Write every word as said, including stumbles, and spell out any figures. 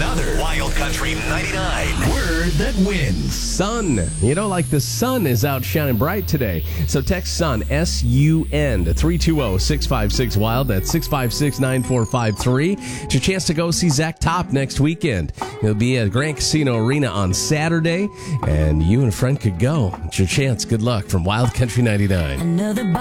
another Wild Country ninety-nine word that wins. Sun. You know, like the sun is out shining bright today. So text SUN, S U N, to three two zero, six five six, WILD. That's six five six, nine four five three. It's your chance to go see Zach Top next weekend. He'll be at Grand Casino Arena on Saturday, and you and a friend could go. It's your chance. Good luck from Wild Country ninety-nine. Another